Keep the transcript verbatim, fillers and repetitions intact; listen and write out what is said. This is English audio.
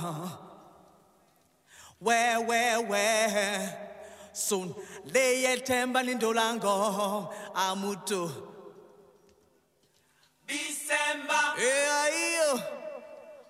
Where, where, where? Soon lay a temba nindolango amutu.